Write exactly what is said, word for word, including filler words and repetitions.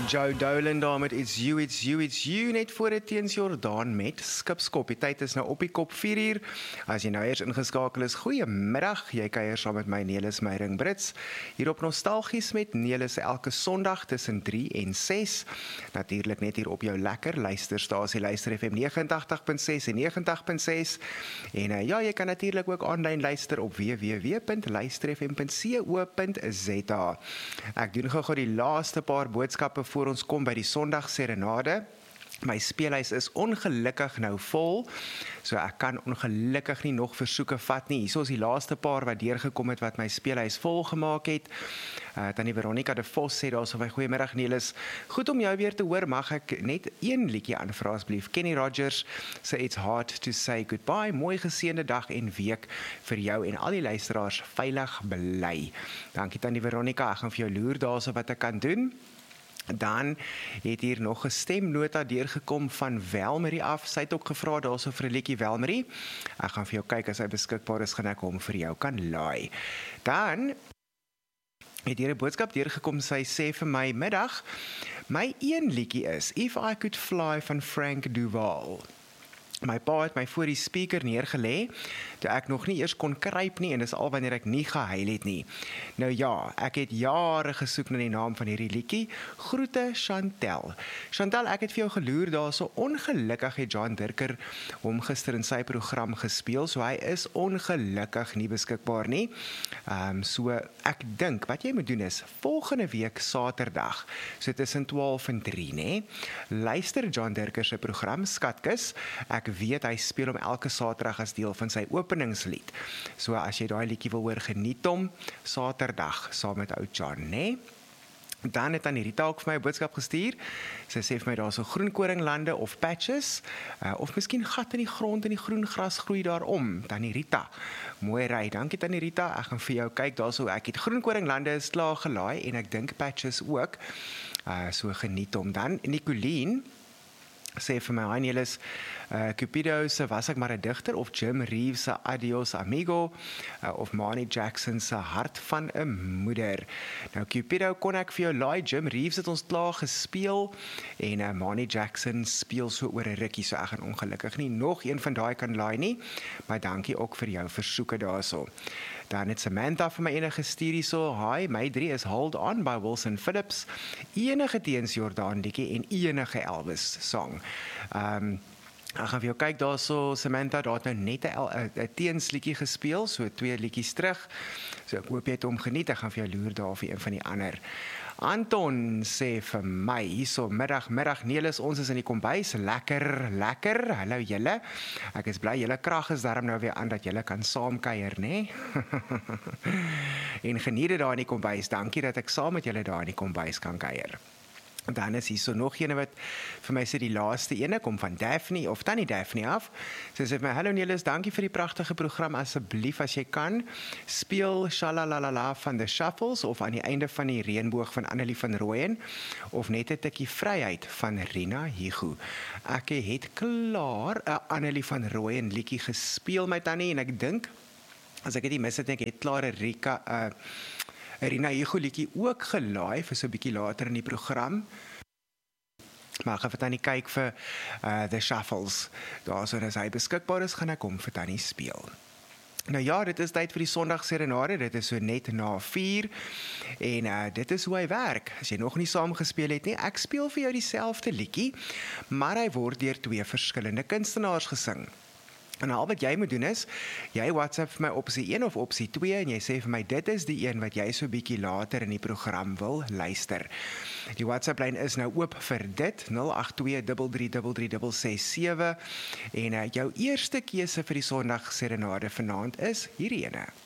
Joe Dolan daar met It's You, It's You, It's You, net voor het teens Jordaan met Skipskop. Die tyd is nou op die kop vier uur. As jy nou eers ingeskakel is, goeiemiddag. Jy kuier saam met my Nelis Meyring Brits. Hier op Nostalgies met Nelis elke Sondag tussen drie en ses. Natuurlik net hier op jou lekker luisterstasie, Luister F M nege agt punt ses en nege agt punt ses. En uh, ja, jy kan natuurlik ook aanlyn luister op w w w punt luister f m punt co punt z a. Ek doen gou-gou die laaste paar boodskappe voor ons kom by die Sondag Serenade. My speelhuis is ongelukkig nou vol, so ek kan ongelukkig nie nog versoeke vat nie. Hier is die laaste paar wat deurgekom het wat my speelhuis vol gemaak het. Uh, Tannie Veronica de Vos sê daar so by goeiemiddag Nelis. Goed om jou weer te hoor, mag ek net een liedjie aanvra asseblief. Kenny Rogers sê It's Hard to Say Goodbye. Mooi geseënde dag en week vir jou en al die luisteraars veilig bly. Dankie Tannie Veronica, ek gaan vir jou loer daarso wat ek kan doen. Dan het hier nog 'n stemnota deurgekom van Welmarie af. Sy het ook gevra daarso vir 'n liedjie Welmarie. Ek gaan vir jou kyk as hy beskikbaar is, gaan ek hom vir jou kan laai. Dan het hier 'n boodskap deurgekom. Sy sê vir my middag, my een liedjie is If I Could Fly van Frank Duval. My pa het my voor die speaker neergelê, toe ek nog nie eers kon kruip nie, en dis al wanneer ek nie gehuil het nie. Nou ja, ek het jare gesoek na die naam van hierdie liedjie. Groete Chantel. Chantel, ek het vir jou geloer daar, so ongelukkig het John Dirker hom gister in sy program gespeel, so hy is ongelukkig nie beskikbaar nie. Um, so ek dink, wat jy moet doen is, volgende week Saterdag, so tussen twaalf en drie, nee, luister John Dirker se program, Skatkis. Ek Ek weet, hy speel hom elke Saterdag as deel van sy openingslied. So as jy daai liedjie wil hoor, geniet hom, Saterdag, saam met ou John, né? Dan het Tannie Rita ook vir my 'n boodskap gestuur. Sy sê vir my daar so groenkoringlande of patches, uh, of miskien gat in die grond en die groen gras groei daarom. Tannie Rita, mooi ry, dankie Tannie Rita, ek gaan vir jou kyk daar so, ek het groenkoringlande is klaar gelaai, en ek dink patches ook, uh, so geniet hom. Dan Nicolien, sê vir my, hi Nelis, uh, Cupido se Was ek maar 'n digter, of Jim Reeves se Adios Amigo, uh, of Manny Jackson se Hart van 'n moeder. Nou Cupido kon ek vir jou laai, Jim Reeves het ons klaar gespeel, en uh, Manny Jackson speel so oor 'n rukkie, so ek gaan ongelukkig nie nog een van daai kan laai nie, maar dankie ook vir jou versoeke daarso. Dan het Samantha vir my enige gestuur hierso, hi, my drie is Hold On by Wilson Phillips, enige teens Jordaan liedjie en enige Elvis song. Um, ek gaan vir jou kyk daarso, Samantha, daar het nou net 'n teens liedjie gespeel, so twee liedjies terug, so ek hoop jy het hom geniet, ek gaan vir jou loer daar vir een van die ander. Anton sê vir my, hierso, middag, middag, Nelis, ons is in die kombuis, lekker, lekker, hallo julle, ek is bly, julle krag is daarom nou weer aan, dat julle kan saamkuier, né? En geniet dit daar in die kombuis, dankie dat ek saam met julle daar in die kombuis kan kuier. Dan is hier so nog ene wat vir my sê die laaste ene, kom van Daphne, of Tannie Daphne af. Sy sê vir my, hallo Nelis, dankie vir die pragtige program, asseblief as jy kan, speel Shalalalala van The Shuffles, of aan die einde van die reënboog van Annelie van Rooyen, of net 'n tikkie vryheid van Rina Higu. Ek het klaar 'n Annelie van Rooyen liedjie gespeel, my tannie, en ek dink, as ek dit nie mis het, ek het klaar 'n Rika, uh, Rina Higu liedjie ook gelaai vir so 'n bietjie later in die program. Maar ek gaan vir Tannie kyk vir uh, The Shuffles. Daar so as hy beskikbaar is, gaan ek hom vir Tannie speel. Nou ja, dit is tyd vir die Sondag Serenade, dit is so net na vier, en uh, dit is hoe hy werk. As jy nog nie saam gespeel het nie, ek speel vir jou dieselfde liedjie, maar hy word deur twee verskillende kunstenaars gesing. En al wat jy moet doen is, jy WhatsApp vir my opsie een of opsie twee, en jy sê vir my, dit is die een wat jy so bietjie later in die program wil luister. Die WhatsApp lyn is nou oop vir dit, nul agt twee drie drie drie drie drie ses sewe, en uh, jou eerste keuse vir die Sondag Serenade vanaand is hierdie ene.